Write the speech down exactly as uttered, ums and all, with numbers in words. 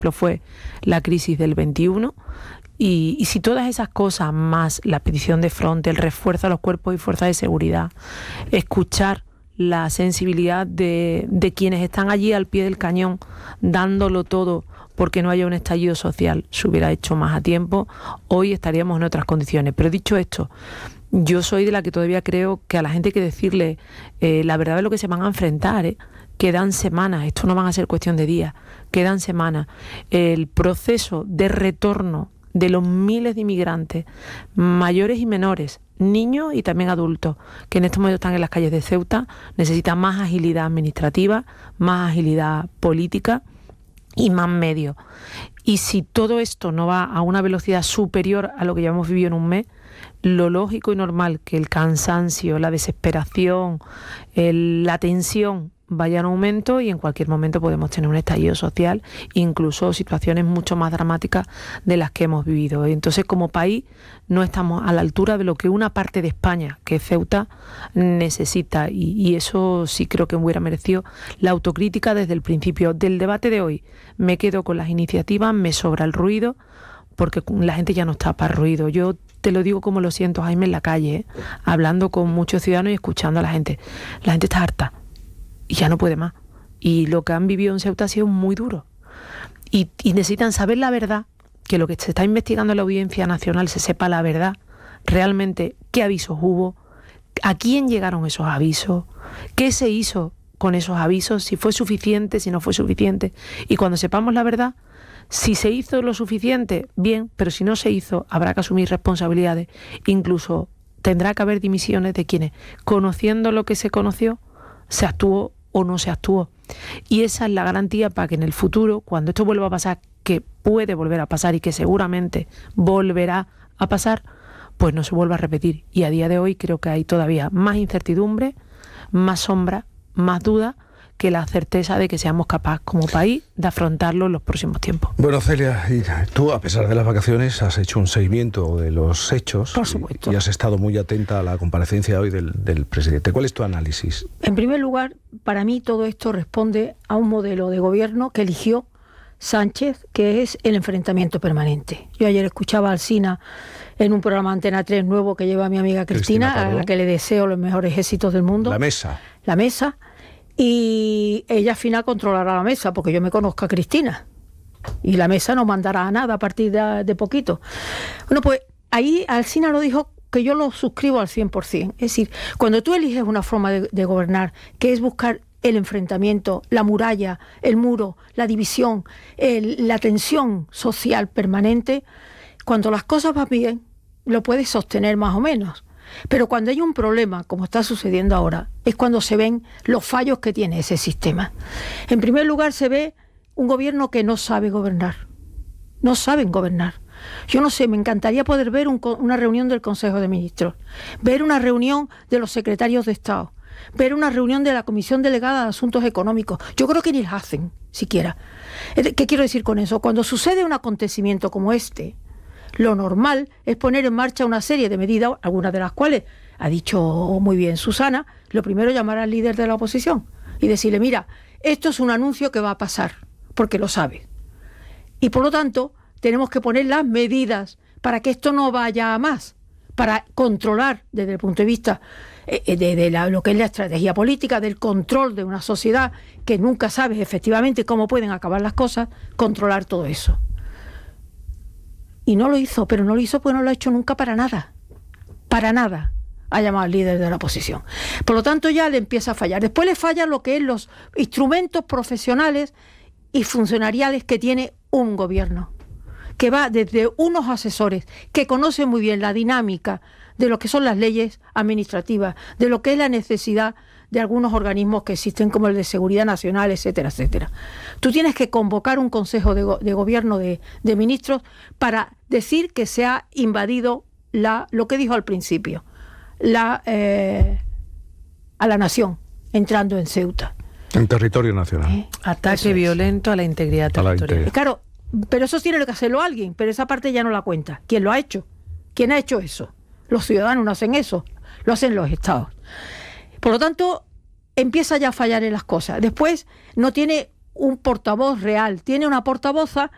fue la crisis del veintiuno. Y, y si todas esas cosas, más la petición de fronte, el refuerzo a los cuerpos y fuerzas de seguridad, escuchar la sensibilidad de, de quienes están allí al pie del cañón, dándolo todo porque no haya un estallido social, se hubiera hecho más a tiempo, hoy estaríamos en otras condiciones. Pero dicho esto, yo soy de la que todavía creo que a la gente hay que decirle eh, la verdad de lo que se van a enfrentar, ¿eh? Quedan semanas, esto no van a ser cuestión de días, quedan semanas. El proceso de retorno de los miles de inmigrantes, mayores y menores, niños y también adultos, que en estos momentos están en las calles de Ceuta, necesita más agilidad administrativa, más agilidad política y más medios. Y si todo esto no va a una velocidad superior a lo que ya hemos vivido en un mes, lo lógico y normal que el cansancio, la desesperación, el, la tensión vaya en aumento y en cualquier momento podemos tener un estallido social, incluso situaciones mucho más dramáticas de las que hemos vivido. Entonces, como país, no estamos a la altura de lo que una parte de España, que es Ceuta, necesita. Y, y eso sí creo que hubiera merecido la autocrítica desde el principio. Del debate de hoy me quedo con las iniciativas, me sobra el ruido, porque la gente ya no está para ruido. Yo te lo digo como lo siento, Jaime, en la calle, ¿eh? Hablando con muchos ciudadanos y escuchando a la gente. La gente está harta y ya no puede más. Y lo que han vivido en Ceuta ha sido muy duro. Y, y necesitan saber la verdad, que lo que se está investigando en la Audiencia Nacional se sepa la verdad, realmente qué avisos hubo, a quién llegaron esos avisos, qué se hizo con esos avisos, si fue suficiente, si no fue suficiente. Y cuando sepamos la verdad, si se hizo lo suficiente, bien, pero si no se hizo, habrá que asumir responsabilidades. Incluso tendrá que haber dimisiones de quienes, conociendo lo que se conoció, se actuó o no se actuó. Y esa es la garantía para que en el futuro, cuando esto vuelva a pasar, que puede volver a pasar y que seguramente volverá a pasar, pues no se vuelva a repetir. Y a día de hoy creo que hay todavía más incertidumbre, más sombra, más duda, que la certeza de que seamos capaces como país de afrontarlo en los próximos tiempos. Bueno, Celia, y tú, a pesar de las vacaciones, has hecho un seguimiento de los hechos. Por supuesto. Y, y has estado muy atenta a la comparecencia hoy del, del presidente. ¿Cuál es tu análisis? En primer lugar, para mí todo esto responde a un modelo de gobierno que eligió Sánchez, que es el enfrentamiento permanente. Yo ayer escuchaba a Alsina en un programa Antena tres nuevo que lleva mi amiga Cristina, Cristina a la que le deseo los mejores éxitos del mundo. La mesa. La mesa. Y ella al final controlará la mesa, porque yo me conozco a Cristina. Y la mesa no mandará a nada a partir de, de poquito. Bueno, pues ahí Alsina lo dijo, que yo lo suscribo al cien por ciento. Es decir, cuando tú eliges una forma de, de gobernar, que es buscar el enfrentamiento, la muralla, el muro, la división, el, la tensión social permanente, cuando las cosas van bien, lo puedes sostener más o menos. Pero cuando hay un problema, como está sucediendo ahora, es cuando se ven los fallos que tiene ese sistema. En primer lugar, se ve un gobierno que no sabe gobernar. No saben gobernar. Yo no sé, me encantaría poder ver un, una reunión del Consejo de Ministros, ver una reunión de los secretarios de Estado, ver una reunión de la Comisión Delegada de Asuntos Económicos. Yo creo que ni las hacen, siquiera. ¿Qué quiero decir con eso? Cuando sucede un acontecimiento como este, lo normal es poner en marcha una serie de medidas, algunas de las cuales ha dicho muy bien Susana. Lo primero, llamar al líder de la oposición y decirle, mira, esto es un anuncio que va a pasar, porque lo sabe. Y por lo tanto, tenemos que poner las medidas para que esto no vaya a más, para controlar desde el punto de vista eh, de, de la, lo que es la estrategia política, del control de una sociedad que nunca sabe efectivamente cómo pueden acabar las cosas, controlar todo eso. Y no lo hizo, pero no lo hizo porque no lo ha hecho nunca para nada. Para nada ha llamado al líder de la oposición. Por lo tanto, ya le empieza a fallar. Después le fallan lo que es los instrumentos profesionales y funcionariales que tiene un gobierno, que va desde unos asesores que conocen muy bien la dinámica de lo que son las leyes administrativas, de lo que es la necesidad de algunos organismos que existen como el de Seguridad Nacional, etcétera, etcétera. Tú tienes que convocar un consejo de, go de gobierno de, de ministros para decir que se ha invadido la, lo que dijo al principio, la, eh, a la nación, entrando en Ceuta. En territorio nacional. ¿Eh? Ataque violento a la integridad territorial. Y claro, pero eso tiene que hacerlo alguien, pero esa parte ya no la cuenta. ¿Quién lo ha hecho? ¿Quién ha hecho eso? Los ciudadanos no hacen eso, lo hacen los estados. Por lo tanto, empieza ya a fallar en las cosas. Después, no tiene un portavoz real, tiene una portavoza